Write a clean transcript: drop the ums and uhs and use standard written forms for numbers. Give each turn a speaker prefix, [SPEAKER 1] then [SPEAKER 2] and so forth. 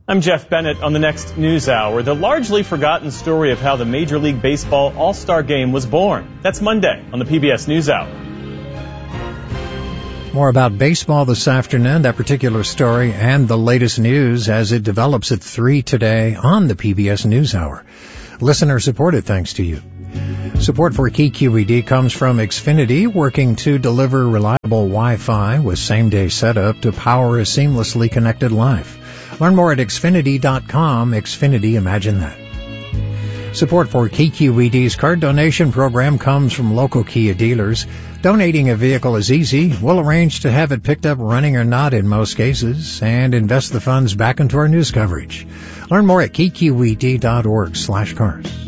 [SPEAKER 1] I'm Jeff Bennett. On the next News Hour, the largely forgotten story of how the Major League Baseball All-Star Game was born. That's Monday on the PBS News Hour.
[SPEAKER 2] More about baseball this afternoon, that particular story, and the latest news as it develops at 3 today on the PBS News Hour. Listener supported thanks to you. Support for KQED comes from Xfinity, working to deliver reliable Wi-Fi with same-day setup to power a seamlessly connected life. Learn more at Xfinity.com. Xfinity, imagine that. Support for KQED's card donation program comes from local Kia dealers. Donating a vehicle is easy. We'll arrange to have it picked up running or not in most cases and invest the funds back into our news coverage. Learn more at KQED.org/cars.